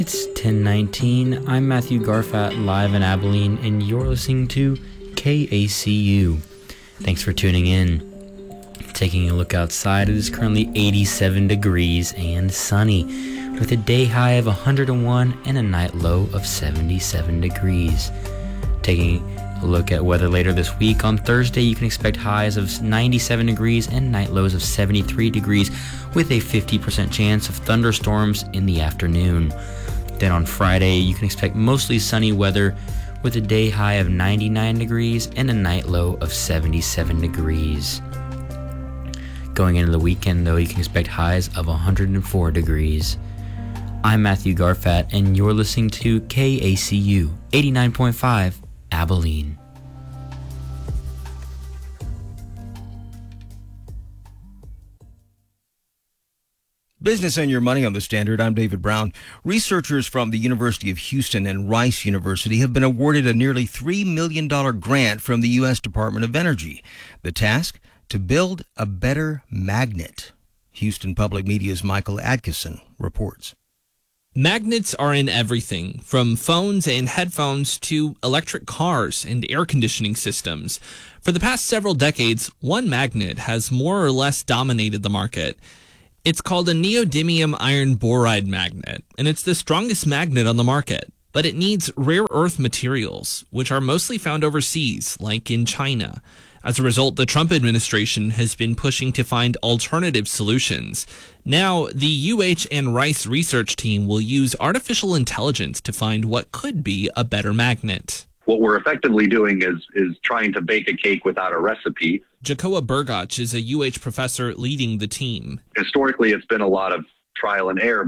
It's 10:19. I'm Matthew Garfat, live in Abilene, and you're listening to KACU. Thanks for tuning in. Taking a look outside, it is currently 87 degrees and sunny, with a day high of 101 and a night low of 77 degrees. Taking a look at weather later this week, on Thursday you can expect highs of 97 degrees and night lows of 73 degrees, with a 50% chance of thunderstorms in the afternoon. Then on Friday, you can expect mostly sunny weather with a day high of 99 degrees and a night low of 77 degrees. Going into the weekend, though, you can expect highs of 104 degrees. I'm Matthew Garfat, and you're listening to KACU 89.5 Abilene. Business and Your Money on the Standard. I'm David Brown. Researchers from the University of Houston and Rice University have been awarded a nearly $3 million grant from the U.S. Department of Energy. The task? To build a better magnet. Houston Public Media's Michael Atkinson reports. Magnets are in everything, from phones and headphones to electric cars and air conditioning systems. For the past several decades, one magnet has more or less dominated the market. It's called a neodymium iron boride magnet, and it's the strongest magnet on the market. But it needs rare earth materials, which are mostly found overseas, like in China. As a result, the Trump administration has been pushing to find alternative solutions. Now, the UH and Rice research team will use artificial intelligence to find what could be a better magnet. What we're effectively doing is trying to bake a cake without a recipe. Jacoa Burgach is a UH professor leading the team. Historically, it's been a lot of trial and error.